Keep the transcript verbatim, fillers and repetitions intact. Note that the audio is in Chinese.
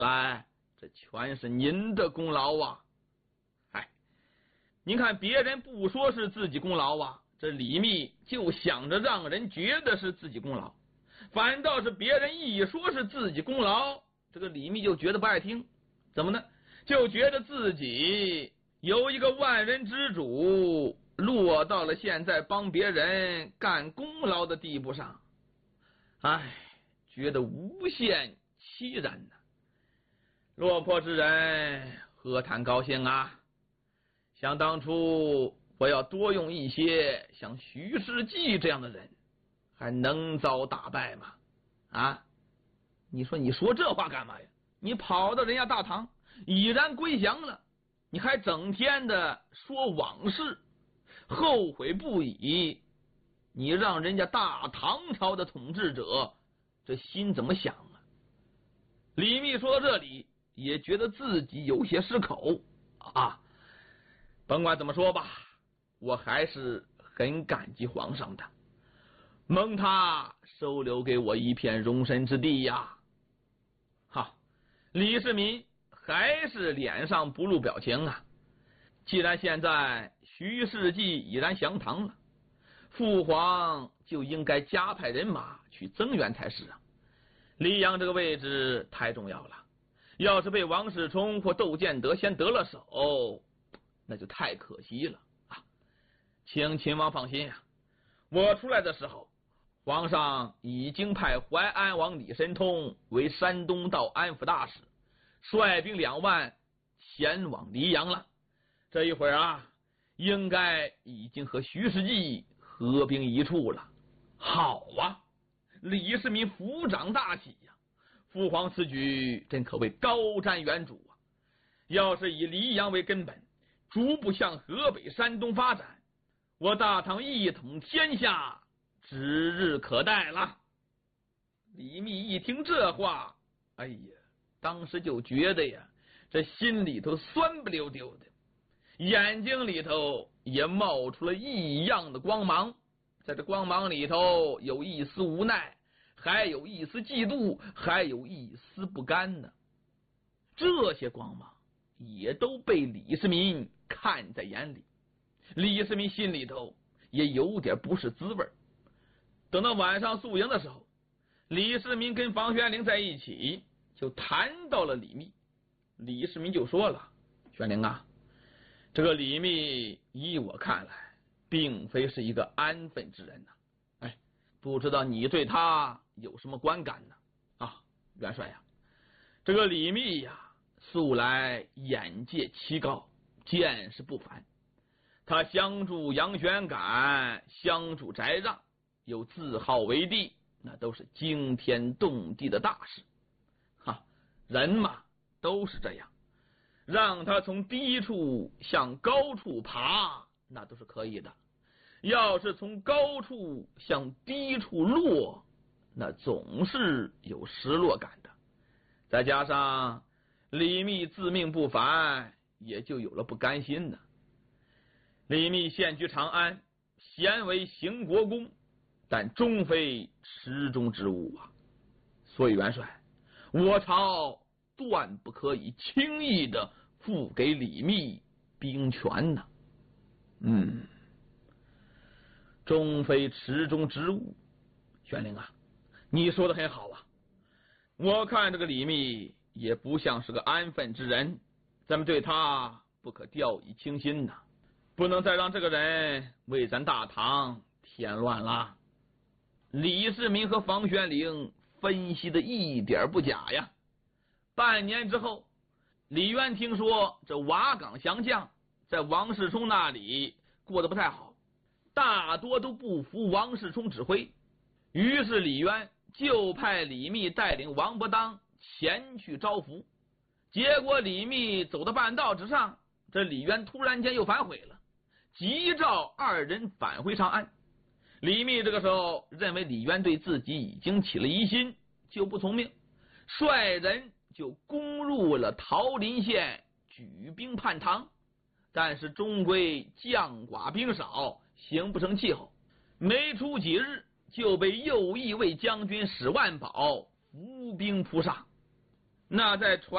哎，这全是您的功劳啊！哎，您看别人不说是自己功劳啊，这李密就想着让人觉得是自己功劳，反倒是别人一说是自己功劳，这个李密就觉得不爱听。怎么呢？就觉得自己有一个万人之主，落到了现在帮别人干功劳的地步上，哎，觉得无限凄然呐、啊。落魄之人何谈高兴啊？想当初我要多用一些像徐世绩这样的人，还能遭大败吗？啊，你说你说这话干嘛呀？你跑到人家大唐已然归降了，你还整天的说往事，后悔不已，你让人家大唐朝的统治者这心怎么想啊？李密说到这里也觉得自己有些失口啊。甭管怎么说吧，我还是很感激皇上的，蒙他收留给我一片容身之地呀。好，李世民还是脸上不露表情啊。既然现在徐世绩已然降唐了，父皇就应该加派人马去增援才是啊。黎阳这个位置太重要了，要是被王世充或窦建德先得了手，那就太可惜了啊！请秦王放心啊，我出来的时候，皇上已经派淮安王李申通为山东道安抚大使，率兵两万前往黎阳了。这一会儿啊，应该已经和徐世绩合兵一处了。好啊，李世民抚掌大喜呀、啊！父皇此举真可谓高瞻远瞩啊！要是以黎阳为根本，逐步向河北、山东发展，我大唐一统天下指日可待了。李密一听这话，哎呀，当时就觉得呀，这心里头酸不溜丢的，眼睛里头也冒出了异样的光芒，在这光芒里头有一丝无奈，还有一丝嫉妒，还有一丝不甘呢。这些光芒也都被李世民看在眼里，李世民心里头也有点不是滋味。等到晚上宿营的时候，李世民跟房玄龄在一起，就谈到了李密。李世民就说了：玄龄啊，这个李密依我看来并非是一个安分之人呐、啊、哎，不知道你对他有什么观感呢？啊，元帅呀、啊，这个李密呀、啊，素来眼界奇高，见识不凡，他相助杨玄感，相助翟让，又自号为帝，那都是惊天动地的大事。哈，人嘛都是这样，让他从低处向高处爬，那都是可以的。要是从高处向低处落，那总是有失落感的。再加上李密自命不凡，也就有了不甘心呢。李密现居长安，咸为行国公，但终非池中之物啊。所以元帅，我朝断不可以轻易的付给李密兵权呢。嗯，终非池中之物。玄龄啊，你说的很好啊。我看这个李密也不像是个安分之人，咱们对他不可掉以轻心呐，不能再让这个人为咱大唐添乱了。李世民和房玄龄分析的一点不假呀。半年之后，李渊听说这瓦岗降将在王世充那里过得不太好，大多都不服王世充指挥，于是李渊就派李密带领王伯当前去招抚。结果李密走到半道之上，这李渊突然间又反悔了，急召二人返回长安。李密这个时候认为李渊对自己已经起了疑心，就不从命，率人就攻入了桃林县，举兵叛唐。但是终归将寡兵少，形不成气候，没出几日就被右翼卫将军史万宝伏兵扑杀。那在传